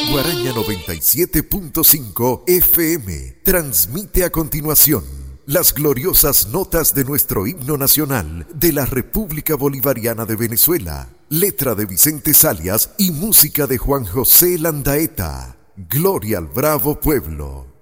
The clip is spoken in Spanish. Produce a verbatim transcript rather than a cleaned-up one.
Guaraña noventa y siete punto cinco F M transmite a continuación las gloriosas notas de nuestro himno nacional de la República Bolivariana de Venezuela, letra de Vicente Salias y música de Juan José Landaeta. Gloria al bravo pueblo.